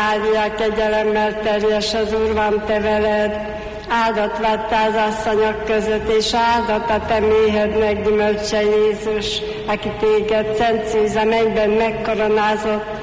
Mária, kegyelemmel teljes, az Úr van te veled. Áldott vagy te az asszonyok között, és áldott a te méhednek gyümölcse Jézus, aki téged szent szűz a mennyben megkoronázott,